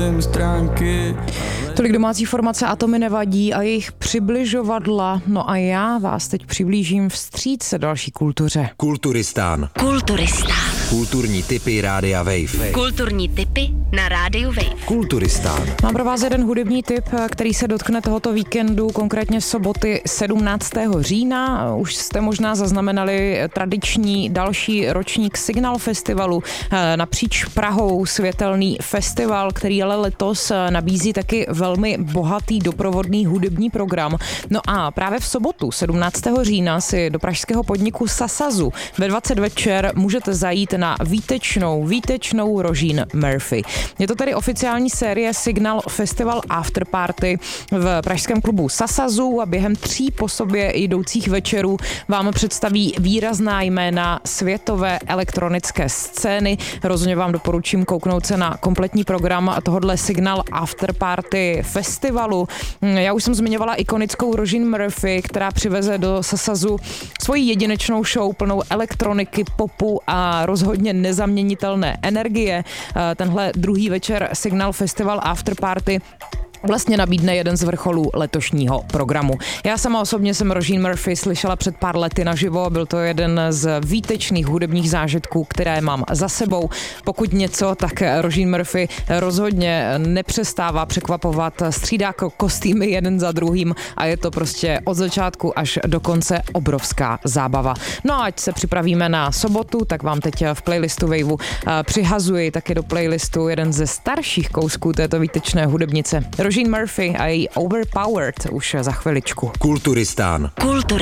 jen stránky. Tolik domácí formace Atomy nevadí a jejich přibližovadla. No a já vás teď přiblížím vstříc další kultuře. Kulturistán. Kulturní tipy Rádia Wave. Kulturní tipy na Rádiu Wave. Kulturistán. Mám pro vás jeden hudební tip, který se dotkne tohoto víkendu, konkrétně soboty 17. října. Už jste možná zaznamenali tradiční další ročník Signal Festivalu napříč Prahou, světelný festival, který ale letos nabízí taky velmi bohatý doprovodný hudební program. No a právě v sobotu 17. října si do pražského podniku Sasazu ve 20 večer můžete zajít na výtečnou Rožín Murphy. Je to tedy oficiální série Signal Festival Afterparty v pražském klubu Sasazu a během 3 po sobě jdoucích večerů vám představí výrazná jména světové elektronické scény. Rozhodně vám doporučím kouknout se na kompletní program tohodle Signal Afterparty festivalu. Já už jsem zmiňovala ikonickou Rožín Murphy, která přiveze do Sasazu svoji jedinečnou show plnou elektroniky, popu a rozhodně nezaměnitelné energie. Tenhle druhý večer Signal Festival Afterparty vlastně nabídne jeden z vrcholů letošního programu. Já sama osobně jsem Rožín Murphy slyšela před pár lety naživo, byl to jeden z výtečných hudebních zážitků, které mám za sebou. Pokud něco, tak Rožín Murphy rozhodně nepřestává překvapovat, střídá kostýmy jeden za druhým a je to prostě od začátku až do konce obrovská zábava. No a ať se připravíme na sobotu, tak vám teď v playlistu Waveu přihazuji taky do playlistu jeden ze starších kousků této výtečné hudebnice. Rožín Murphy a její Overpowered už za chviličku. Kulturistán.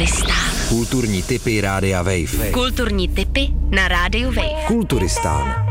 Kulturní Kulturní tipy Rádia Wave. Kulturní tipy na Rádiu Wave. Kulturistán.